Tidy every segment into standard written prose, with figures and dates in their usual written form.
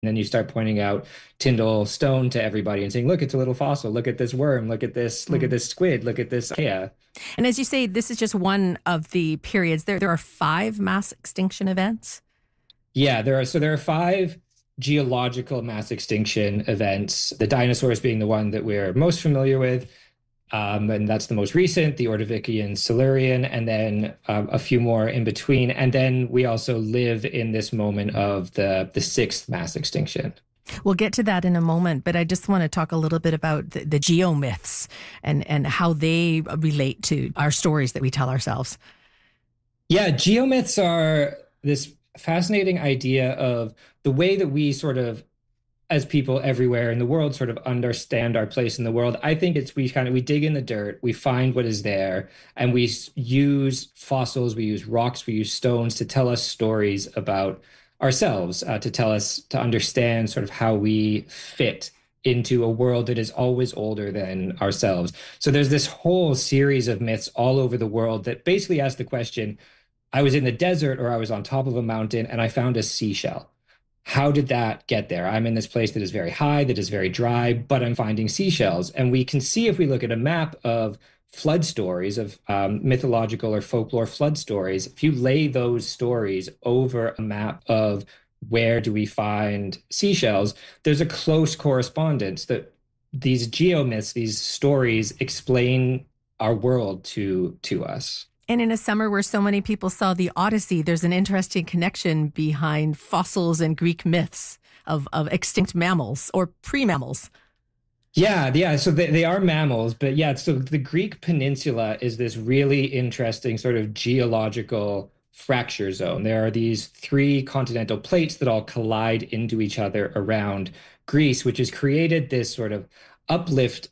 then you start pointing out Tyndall Stone to everybody and saying, look, it's a little fossil. Look at this worm. Look at Mm. this squid. Look at this. Yeah. And as you say, this is just one of the periods. There are five mass extinction events. Yeah, there are five geological mass extinction events, the dinosaurs being the one that we're most familiar with. And that's the most recent, the Ordovician, Silurian, and then a few more in between. And then we also live in this moment of the sixth mass extinction. We'll get to that in a moment, but I just want to talk a little bit about the geomyths and how they relate to our stories that we tell ourselves. Yeah, geomyths are this fascinating idea of the way that we sort of, as people everywhere in the world, sort of understand our place in the world. I think it's we dig in the dirt, we find what is there, and we use fossils, we use rocks, we use stones to tell us stories about ourselves, to understand sort of how we fit into a world that is always older than ourselves. So there's this whole series of myths all over the world that basically ask the question, I was in the desert or I was on top of a mountain and I found a seashell. How did that get there? I'm in this place that is very high, that is very dry, but I'm finding seashells. And we can see if we look at a map of flood stories, of mythological or folklore flood stories, if you lay those stories over a map of where do we find seashells, there's a close correspondence that these geomyths, these stories explain our world to us. And in a summer where so many people saw the Odyssey, there's an interesting connection behind fossils and Greek myths of extinct mammals or pre-mammals. Yeah, yeah. So they are mammals, but yeah, so the Greek peninsula is this really interesting sort of geological fracture zone. There are these three continental plates that all collide into each other around Greece, which has created this sort of uplift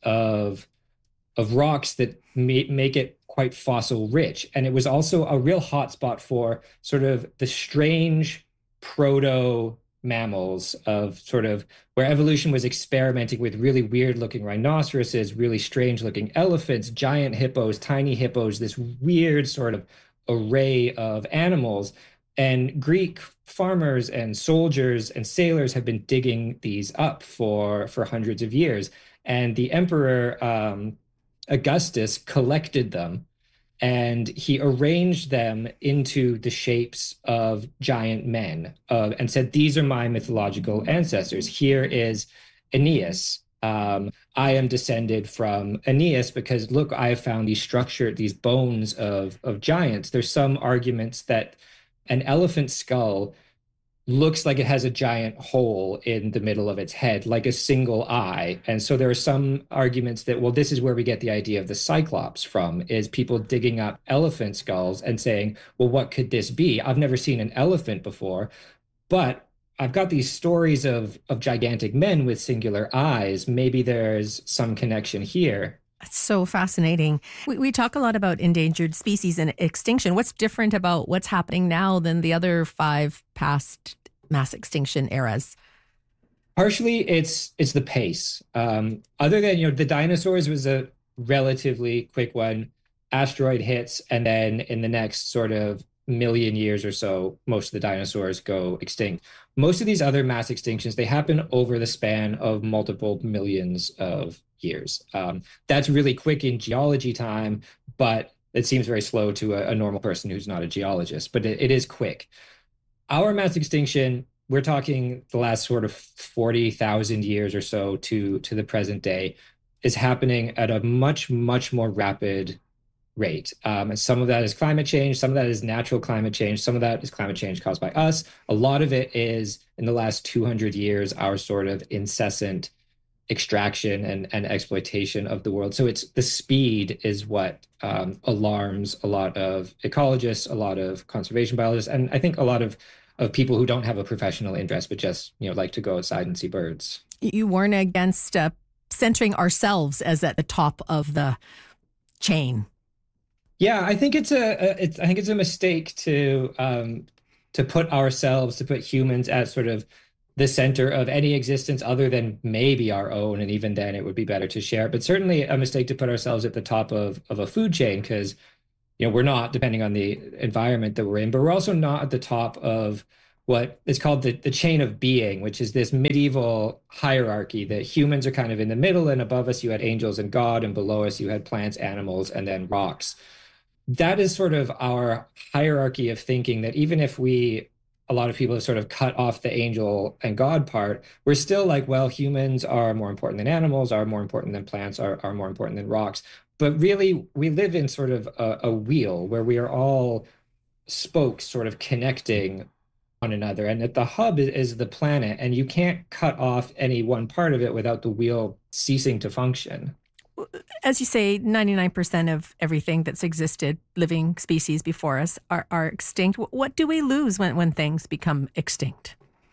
of rocks that make it quite fossil rich. And it was also a real hotspot for sort of the strange proto mammals of sort of where evolution was experimenting with really weird looking rhinoceroses, really strange looking elephants, giant hippos, tiny hippos, this weird sort of array of animals. And Greek farmers and soldiers and sailors have been digging these up for hundreds of years. And the emperor Augustus collected them and he arranged them into the shapes of giant men and said, these are my mythological ancestors. Here is Aeneas. I am descended from Aeneas because look, I have found these bones of giants. There's some arguments that an elephant skull looks like it has a giant hole in the middle of its head, like a single eye. And so there are some arguments that, well, this is where we get the idea of the Cyclops from, is people digging up elephant skulls and saying, well, what could this be? I've never seen an elephant before, but I've got these stories of gigantic men with singular eyes. Maybe there's some connection here. It's so fascinating. We talk a lot about endangered species and extinction. What's different about what's happening now than the other five past mass extinction eras? Partially, it's the pace. Other than, the dinosaurs was a relatively quick one. Asteroid hits, and then in the next sort of million years or so, most of the dinosaurs go extinct. Most of these other mass extinctions, they happen over the span of multiple millions of years. That's really quick in geology time, but it seems very slow to a normal person who's not a geologist, but it is quick. Our mass extinction, we're talking the last sort of 40,000 years or so to the present day, is happening at a much, much more rapid rate. Some of that is climate change, some of that is natural climate change, some of that is climate change caused by us. A lot of it is in the last 200 years, our sort of incessant extraction and exploitation of the world. So it's the speed is what alarms a lot of ecologists, a lot of conservation biologists, and I think a lot of people who don't have a professional interest, but just like to go outside and see birds. You warn against centering ourselves as at the top of the chain. Yeah, I think I think it's a mistake to put humans at sort of the center of any existence other than maybe our own, and even then it would be better to share. But certainly a mistake to put ourselves at the top of a food chain because we're not, depending on the environment that we're in, but we're also not at the top of what is called the chain of being, which is this medieval hierarchy that humans are kind of in the middle, and above us you had angels and God, and below us you had plants, animals, and then rocks. That is sort of our hierarchy of thinking, that even if a lot of people have sort of cut off the angel and God part, we're still like, well, humans are more important than animals, are more important than plants, are more important than rocks. But really, we live in sort of a wheel where we are all spokes sort of connecting one another. And that the hub is the planet, and you can't cut off any one part of it without the wheel ceasing to function. As you say, 99% of everything that's existed, living species before us, are extinct. What do we lose when things become extinct?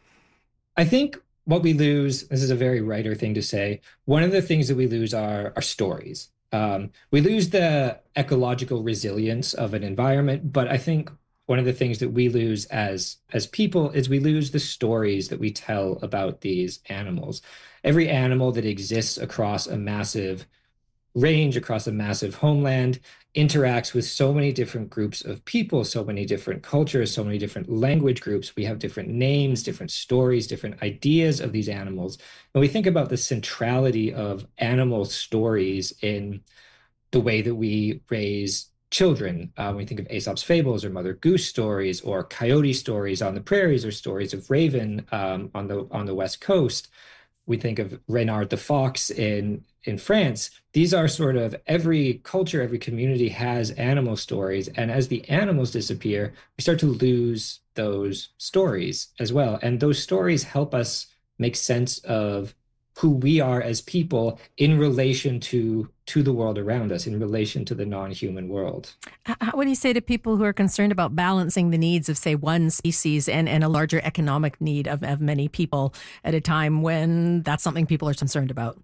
I think what we lose, this is a very writer thing to say, one of the things that we lose are stories. We lose the ecological resilience of an environment, but I think one of the things that we lose as people is we lose the stories that we tell about these animals. Every animal that exists across a massive range, across a massive homeland, interacts with so many different groups of people, so many different cultures, so many different language groups. We have different names, different stories, different ideas of these animals. And we think about the centrality of animal stories in the way that we raise children. When we think of Aesop's fables or Mother Goose stories or coyote stories on the prairies or stories of Raven on the West Coast. We think of Reynard the fox in France. These are sort of, every culture, every community has animal stories. And as the animals disappear, we start to lose those stories as well. And those stories help us make sense of who we are as people in relation to the world around us, in relation to the non-human world. What do you say to people who are concerned about balancing the needs of, say, one species and a larger economic need of many people at a time when that's something people are concerned about?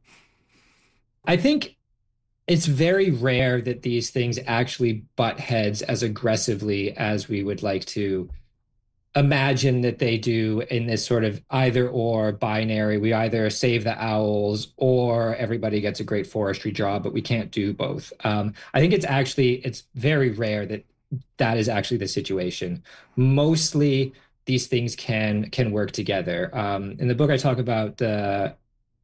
I think it's very rare that these things actually butt heads as aggressively as we would like to imagine that they do, in this sort of either or binary. We either save the owls or everybody gets a great forestry job, but we can't do both. I think it's very rare that is actually the situation. Mostly these things can work together. In the book, I talk about the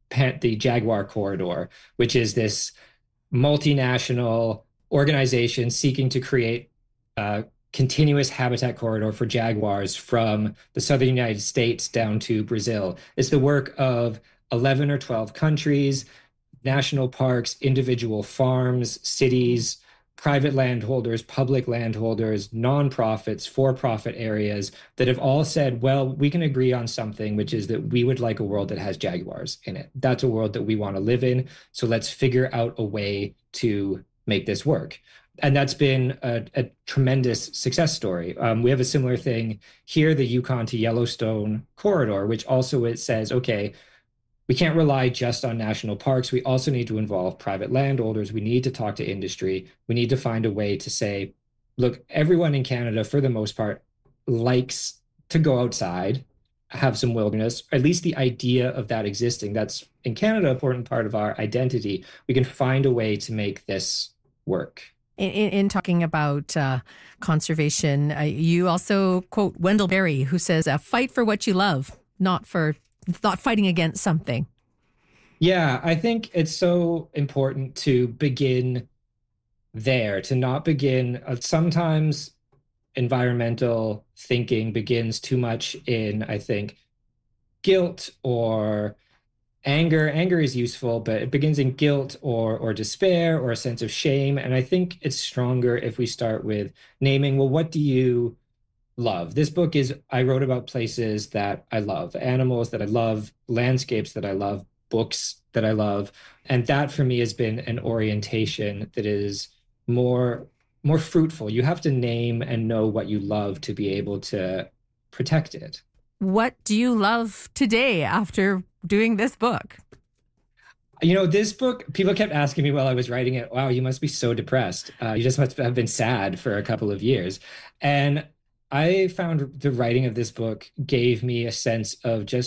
Jaguar Corridor, which is this multinational organization seeking to create continuous habitat corridor for jaguars from the southern United States down to Brazil. It's the work of 11 or 12 countries, national parks, individual farms, cities, private landholders, public landholders, nonprofits, for-profit areas that have all said, well, we can agree on something, which is that we would like a world that has jaguars in it. That's a world that we want to live in. So let's figure out a way to make this work. And that's been a tremendous success story. We have a similar thing here, the Yukon to Yellowstone corridor, which also it says, okay, we can't rely just on national parks. We also need to involve private landowners. We need to talk to industry. We need to find a way to say, look, everyone in Canada, for the most part, likes to go outside, have some wilderness, or at least the idea of that existing. That's, in Canada, an important part of our identity. We can find a way to make this work. In talking about conservation, you also quote Wendell Berry, who says, fight for what you love, not fighting against something. Yeah, I think it's so important to begin there, to not begin. Sometimes environmental thinking begins too much in, I think, guilt or anger. Anger is useful, but it begins in guilt or despair or a sense of shame. And I think it's stronger if we start with naming, well, what do you love? This book is, I wrote about places that I love, animals that I love, landscapes that I love, books that I love. And that for me has been an orientation that is more fruitful. You have to name and know what you love to be able to protect it. What do you love today after doing this book? You know, this book, people kept asking me while I was writing it, wow, you must be so depressed. You just must have been sad for a couple of years. And I found the writing of this book gave me a sense of just